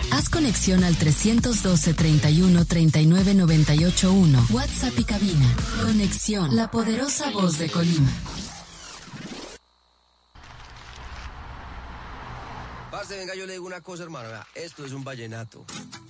Haz conexión al 312 31 39 98 1. WhatsApp y cabina. Conexión, la poderosa voz de Colima. Parce, venga, yo le digo una cosa, hermano. Esto es un vallenato.